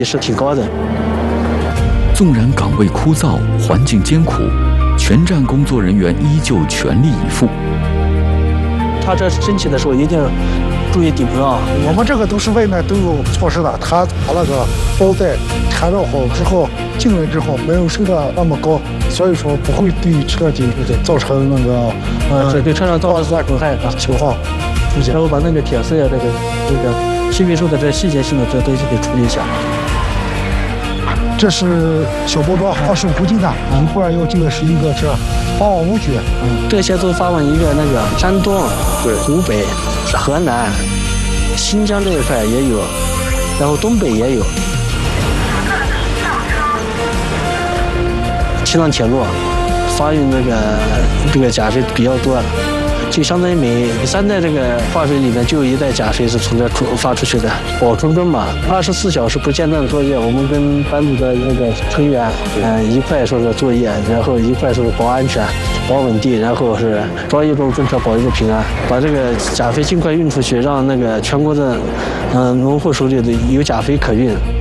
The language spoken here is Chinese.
也是挺高的。 纵然岗位枯燥，环境艰苦，全站工作人员依旧全力以赴。 他这升起的时候一定要注意顶啊！ 我们这个都是外面都有措施的，他把那个包带缠绕好之后，进来之后没有升得那么高，所以说不会对车体造成那个对车上造成损害情况出现。 然后把那个铁丝呀，这个气密数的这细节性的这东西给处理一下。 这是小包装25斤的，一会儿要进的是一个是发往无橛。 这些都发往一个那个山东、湖北、河南、新疆这一块也有，然后东北也有。西藏铁路发运这个钾水比较多。就相当于每3袋这个化水里面就有1袋钾水是从这发出去的。保春墩嘛，24小时不间断作业，我们跟班组的那个成员，一块说是作业，然后一块说是保安全、保稳定，然后是抓一种政策，保一个平安，把这个钾肥尽快运出去，让那个全国的农户手里的有钾肥可运。